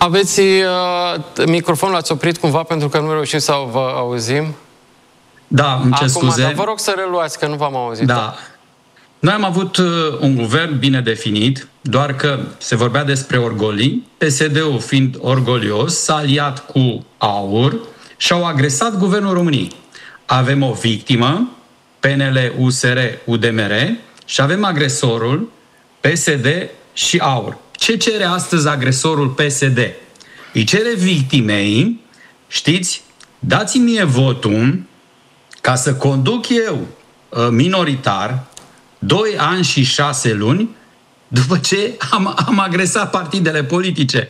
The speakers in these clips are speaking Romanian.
Aveți microfonul, l-ați oprit cumva pentru că nu reușim să vă auzim? Da, îmi cer scuze. Dar vă rog să reluați, că nu v-am auzit. Da. Noi am avut un guvern bine definit, doar că se vorbea despre orgolii. PSD-ul, fiind orgolios, s-a aliat cu AUR și au agresat guvernul României. Avem o victimă, PNL, USR, UDMR, și avem agresorul, PSD și AUR. Ce cere astăzi agresorul PSD? Îi cere victimei, știți, dați-mi mie votul ca să conduc eu minoritar 2 ani și 6 luni după ce am agresat partidele politice.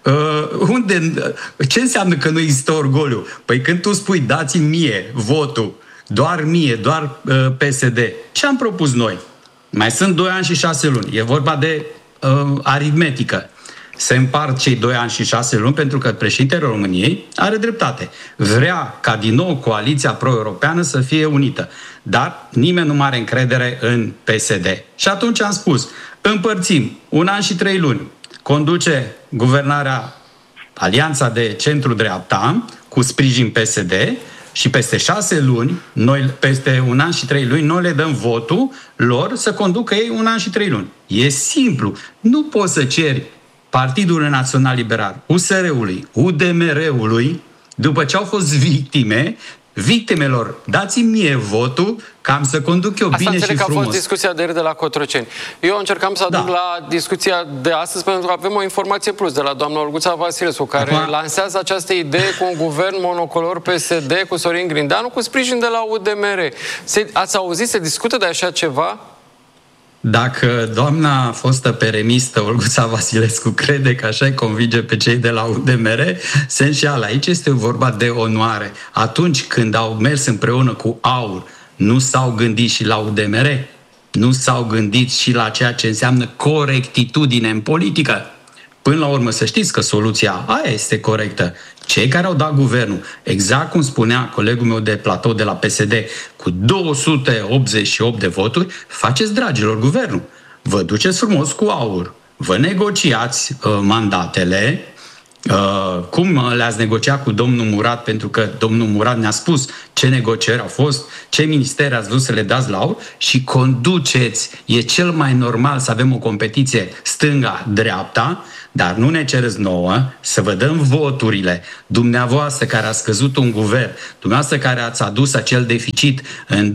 Ce înseamnă că nu există orgoliu? Păi când tu spui dați-mi mie votul, doar mie, doar PSD, ce am propus noi? Mai sunt 2 ani și 6 luni. E vorba de aritmetică. Se împart cei 2 ani și 6 luni pentru că președintele României are dreptate. Vrea ca din nou coaliția pro-europeană să fie unită. Dar nimeni nu are încredere în PSD. Și atunci am spus, împărțim 1 an și 3 luni. Conduce guvernarea Alianța de Centru-Dreapta cu sprijin PSD și peste 6 luni, noi, peste 1 an și 3 luni, noi le dăm votul lor să conducă ei 1 an și 3 luni. E simplu. Nu poți să ceri Partidul Național Liberal, USR-ului, UDMR-ului, după ce au fost victimelor, dați-mi mie votul ca am să conduc eu bine și frumos. Asta că a fost discuția de ieri de la Cotroceni. Eu încercam să aduc la discuția de astăzi pentru că avem o informație plus de la doamna Olguța Vasilescu, care lansează această idee cu un guvern monocolor PSD cu Sorin Grindeanu, cu sprijin de la UDMR. Ați auzit, se discută de așa ceva? Dacă doamna fostă peremistă Olguța Vasilescu crede că așa îi convinge pe cei de la UDMR, se înșeală. Aici este vorba de onoare. Atunci când au mers împreună cu AUR, nu s-au gândit și la UDMR? Nu s-au gândit și la ceea ce înseamnă corectitudine în politică? Până la urmă, să știți că soluția aia este corectă. Cei care au dat guvernul, exact cum spunea colegul meu de platou de la PSD, cu 288 de voturi, faceți, dragilor, guvernul. Vă duceți frumos cu AUR, vă negociați mandatele, cum le-ați negociat cu domnul Murat, pentru că domnul Murat ne-a spus ce negocieri au fost, ce ministeri ați vrut să le dați la AUR și conduceți. E cel mai normal să avem o competiție stânga-dreapta, dar nu ne cereți nouă să vă dăm voturile. Dumneavoastră care ați scăzut un guvern, dumneavoastră care ați adus acel deficit în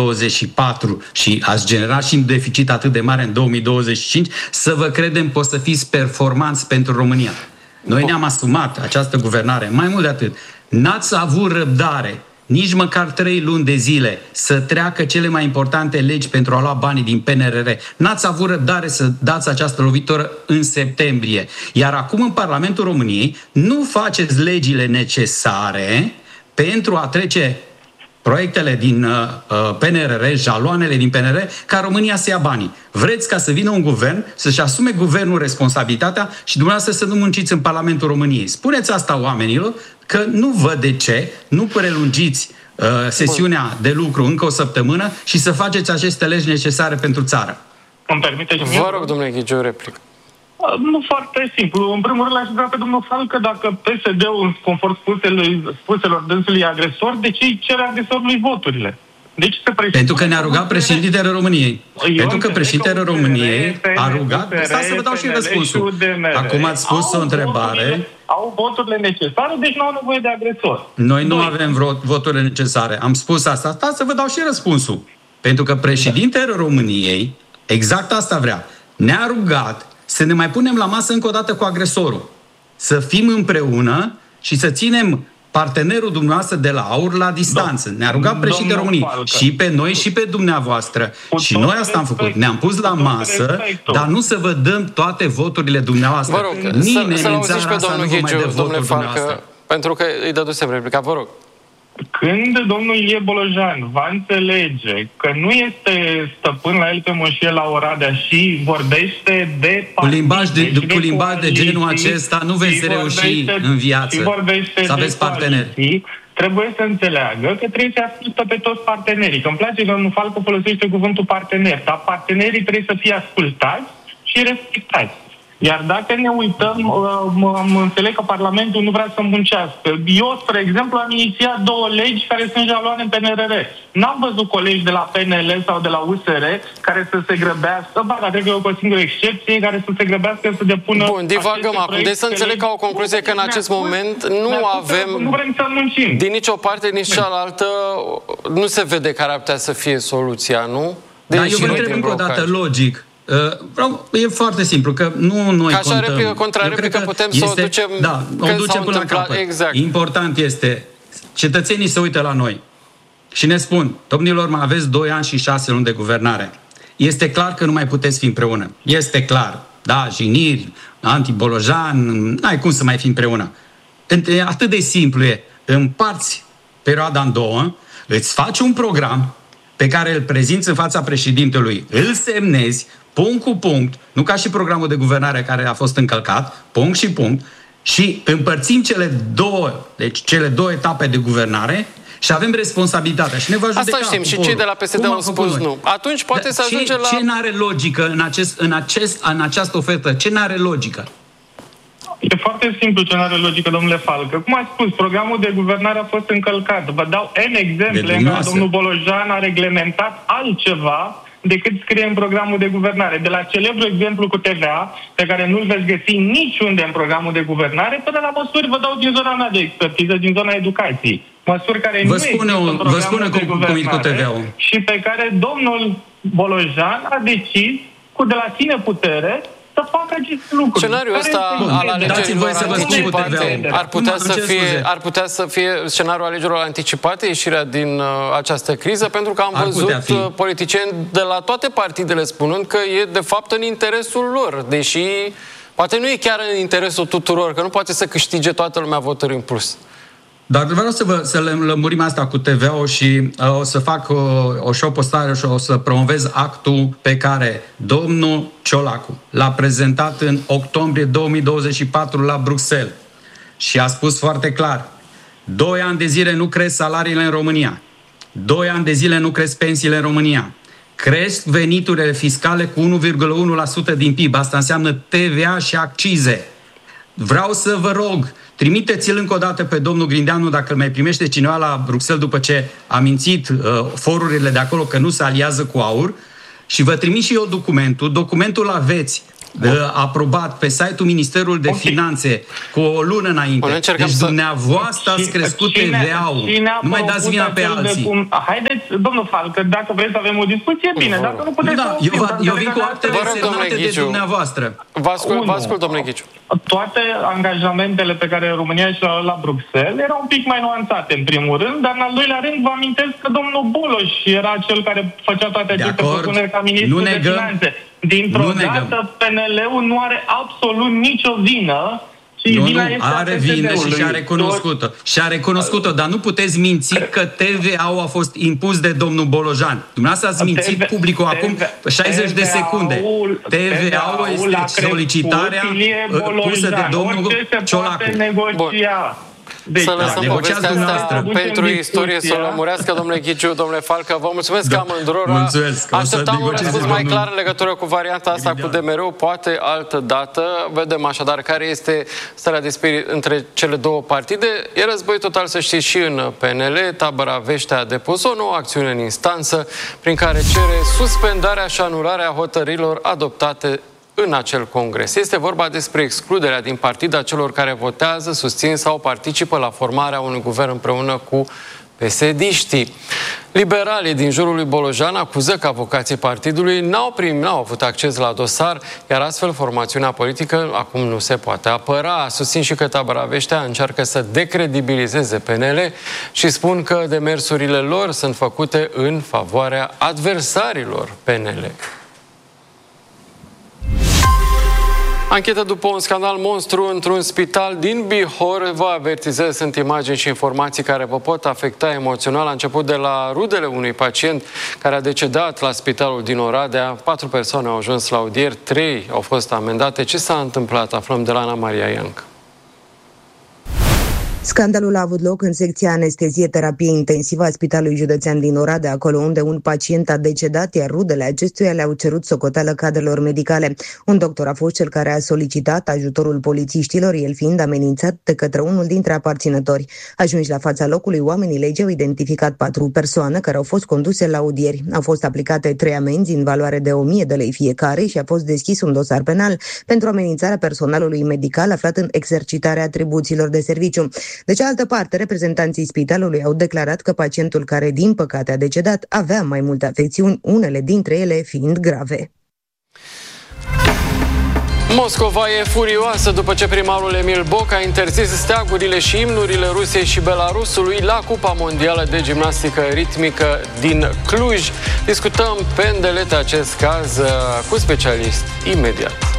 2024 și ați generat și un deficit atât de mare în 2025, să vă credem că o să fiți performanți pentru România. Noi ne-am asumat această guvernare, mai mult de atât. N-ați avut răbdare nici măcar 3 luni de zile să treacă cele mai importante legi pentru a lua banii din PNRR. N-ați avut răbdare să dați această lovitură în septembrie. Iar acum în Parlamentul României nu faceți legile necesare pentru a trece proiectele din PNRR, jaloanele din PNRR, ca România să ia banii. Vreți ca să vină un guvern, să-și asume guvernul responsabilitatea și dumneavoastră să nu munciți în Parlamentul României. Spuneți asta oamenilor, că nu văd de ce nu prelungiți sesiunea de lucru încă o săptămână și să faceți aceste legi necesare pentru țară. Îmi permiteți? Vă rog, domnule Ghigi, o replică. Nu foarte simplu. În primul rând l-aș întreba pe domnul Falcă dacă PSD-ul, conform spuselor dânsului, e agresor, de ce îi cere agresorului voturile? Pentru că ne-a rugat președintele României. Pentru că președintele României a rugat... Stai să vă dau și răspunsul. Acum ați spus o întrebare. Au voturile necesare, deci nu au nevoie de agresor. Noi nu avem voturile necesare. Am spus asta. Stai să vă dau și răspunsul. Pentru că președintele României, exact asta vrea, ne-a rugat să ne mai punem la masă încă o dată cu agresorul. Să fim împreună și să ținem partenerul dumneavoastră de la AUR la distanță. Ne-a rugat președintele României. Și pe noi și pe dumneavoastră. Și noi asta am făcut. Ne-am pus la masă, dar nu să vă dăm toate voturile dumneavoastră. Vă rog, nimeni să-l în țara asta nu vă mai dă votul dumneavoastră. Pentru că îi dădusem replica. Vă rog. Când domnul Ilie Bolojan va înțelege că nu este stăpân la el pe moșie la Oradea și vorbește de cu limbaj de genul acesta nu veți reuși în viață să aveți parteneri. Trebuie să înțeleagă că trebuie să ascultă pe toți partenerii. Că îmi place că domnul Falcă folosește cuvântul partener, dar partenerii trebuie să fie ascultați și respectați. Iar dacă ne uităm, înțeleg că Parlamentul nu vrea să muncească. Eu, spre exemplu, am inițiat 2 legi care sunt jaloane în PNRR. N-am văzut colegi de la PNL sau de la USR care să se grăbească, cred că e o singură excepție, care să se grăbească să depună... Bun, divagăm acum. Deci să înțeleg ca o concluzie că în acest moment nu vrem să muncim. Din nicio parte, nici cealaltă, nu se vede care ar putea să fie soluția, nu? Dar eu vă întreb încă o dată, logic. E foarte simplu, că nu noi contăm. Ca așa replică contra replică putem să o ducem... Da, o ducem până la capăt. Exact. Important este, cetățenii se uită la noi și ne spun, domnilor, mai aveți 2 ani și 6 luni de guvernare. Este clar că nu mai puteți fi împreună. Este clar. Da, jigniri, anti-Bolojan, n-ai cum să mai fi împreună. Atât de simplu e. Împarți perioada în 2, îți faci un program pe care îl prezinți în fața președintelui, îl semnezi, punct cu punct, nu ca și programul de guvernare care a fost încălcat, punct și punct, și împărțim cele două etape de guvernare și avem responsabilitatea. Și ne va judeca. Asta știm. Și cei de la PSD au spus nu. Atunci poate să ajunge la... Ce n-are logică în această ofertă? Ce n-are logică? E foarte simplu ce n-are logică, domnule Falcă. Cum ați spus, programul de guvernare a fost încălcat. Vă dau N exemple în care domnul Bolojan a reglementat altceva decât scrie în programul de guvernare. De la celebru exemplu cu TVA, pe care nu-l veți găsi niciunde în programul de guvernare, până la măsuri, vă dau din zona mea de expertiză, din zona educației. Măsuri care nu există în programul de guvernare și pe care domnul Bolojan a decis de la sine putere să facă acest lucru. Scenariul ăsta al alegerilor anticipate ar putea să fie scenariul alegerilor anticipate, ieșirea din această criză, pentru că am văzut politicieni de la toate partidele spunând că e de fapt în interesul lor, deși poate nu e chiar în interesul tuturor, că nu poate să câștige toată lumea voturi în plus. Dar vreau să le lămurim asta cu TVA-ul și o să fac o postare și o să promovez actul pe care domnul Ciolacu l-a prezentat în octombrie 2024 la Bruxelles. Și a spus foarte clar, 2 ani de zile nu cresc salariile în România, 2 ani de zile nu cresc pensiile în România, cresc veniturile fiscale cu 1,1% din PIB, asta înseamnă TVA și accize. Vreau să vă rog, trimiteți-l încă o dată pe domnul Grindeanu, dacă îl mai primește cineva la Bruxelles după ce a mințit forurile de acolo că nu se aliază cu AUR, și vă trimit și eu documentul. Documentul aveți aprobat pe site-ul Ministerului de Finanțe cu o lună înainte. Deci dumneavoastră ați crescut TVA-ul. Nu mai dați vina pe alții. Haideți, domnul Falcă, dacă vreți să avem o discuție, bine, dacă nu puteți... Eu vin cu actele semnate de dumneavoastră. Vă ascult, domnule Ghiciu. Toate angajamentele pe care România și le-a luat la Bruxelles erau un pic mai nuanțate, în primul rând, dar în al doilea rând vă amintesc că domnul Boloș era cel care făcea toate aceste propuneri ca ministru de finanțe. Dintr-o dată, PNL-ul nu are absolut nicio vină. Are vină și și-a recunoscut-o. Și-a recunoscut-o, dar nu puteți minți că TVA-ul a fost impus de domnul Bolojan. Dumneavoastră ați mințit publicul acum 60 de secunde. TVA-ul este solicitarea pusă de domnul Ciolacu. Deci, să lăsăm povestea asta pentru istorie să lămurească, domnule Ghiciu, domnule Falcă. Vă mulțumesc amândurora. Așteptam un răspuns mai clar în legătură cu varianta asta cu DMR-ul, poate altă dată. Vedem așadar care este starea de spirit între cele două partide. E război total, să știți, și în PNL. Tabăra Vește a depus o nouă acțiune în instanță prin care cere suspendarea și anularea hotărârilor adoptate în acel congres. Este vorba despre excluderea din partid a celor care votează, susțin sau participă la formarea unui guvern împreună cu PSD-știi. Liberalii din jurul lui Bolojan acuză că avocații partidului n-au avut acces la dosar, iar astfel formațiunea politică acum nu se poate apăra. Susțin și că Tabăra Veștea încearcă să decredibilizeze PNL și spun că demersurile lor sunt făcute în favoarea adversarilor PNL. Anchetă după un scandal monstru într-un spital din Bihor. Vă avertizez, sunt imagini și informații care vă pot afecta emoțional. A început de la rudele unui pacient care a decedat la spitalul din Oradea. 4 persoane au ajuns la audieri, 3 au fost amendate. Ce s-a întâmplat? Aflăm de la Ana Maria Ianc. Scandalul a avut loc în secția anestezie-terapie intensivă a Spitalului Județean din Oradea, acolo unde un pacient a decedat, iar rudele acestuia le-au cerut socoteală cadrelor medicale. Un doctor a fost cel care a solicitat ajutorul polițiștilor, el fiind amenințat de către unul dintre aparținători. Ajunși la fața locului, oamenii legii au identificat 4 persoane care au fost conduse la audieri. Au fost aplicate 3 amenzi în valoare de 1000 de lei fiecare și a fost deschis un dosar penal pentru amenințarea personalului medical aflat în exercitarea atribuțiilor de serviciu. De cealaltă parte, reprezentanții spitalului au declarat că pacientul care, din păcate, a decedat avea mai multe afecțiuni, unele dintre ele fiind grave. Moscova e furioasă după ce primarul Emil Boc a interzis steagurile și imnurile Rusiei și Belarusului la Cupa Mondială de Gimnastică Ritmică din Cluj. Discutăm pe îndelete acest caz cu specialiști imediat.